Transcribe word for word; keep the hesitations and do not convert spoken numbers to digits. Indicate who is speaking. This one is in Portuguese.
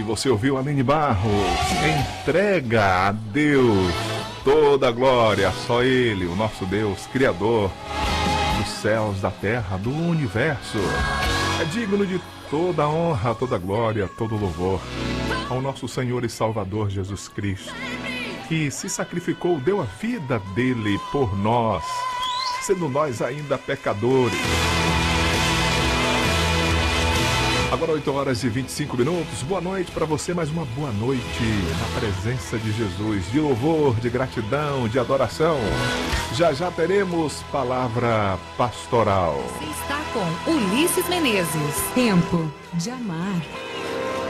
Speaker 1: você ouviu Aline Barros, entrega a Deus toda a glória, só Ele, o nosso Deus, Criador dos céus, da terra, do universo. É digno de toda a honra, toda a glória, todo o louvor ao nosso Senhor e Salvador Jesus Cristo, que se sacrificou, deu a vida dele por nós, sendo nós ainda pecadores. Agora oito horas e vinte e cinco minutos, boa noite para você, mais uma boa noite na presença de Jesus, de louvor, de gratidão, de adoração. Já já teremos palavra pastoral.
Speaker 2: Você está com Ulisses Menezes. Tempo de amar.